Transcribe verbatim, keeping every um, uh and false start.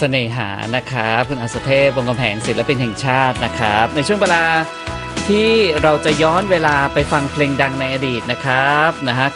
สน่หานะครับคุณอัศเทพวงศ์กำแหงศิลปินแห่งชาตินะครับในช่วงเวลาที่เราจะย้อนเวลาไปฟังเพลงดังในอดีตนะครับนะฮะ